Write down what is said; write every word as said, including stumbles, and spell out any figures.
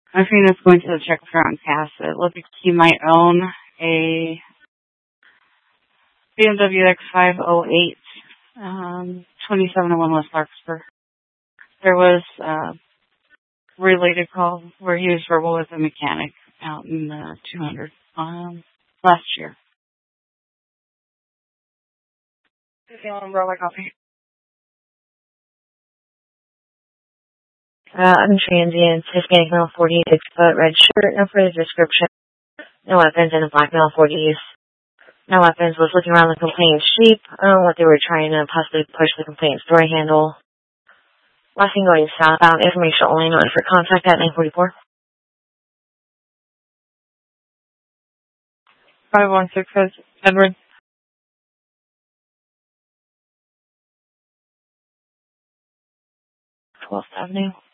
My friend is going to the check for on Cass. It looks like he might own a B M W X five oh eight, um, twenty-seven oh one West Larkspur. There was a related call where he was verbal with a mechanic out in the two hundred um, last year. If you want to roll my coffee. Uh, I'm transient, Hispanic male, forty, six foot, red shirt, no further description, no weapons, and a black male, forties. No weapons, was looking around the complainant's Jeep, I don't know what they were trying to possibly push the complainant's door handle. Last thing going southbound, information only, noted for contact at nine forty-four. five one six, Edward. twelfth Avenue.